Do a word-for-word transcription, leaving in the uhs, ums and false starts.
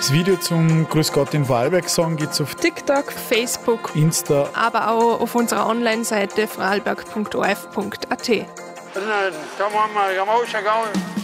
Das Video zum Grüß Gott in Vorarlberg Song gibt es auf TikTok, Facebook, Insta, aber auch auf unserer Online-Seite vorarlberg punkt o r f punkt a t. Come on, man, come on,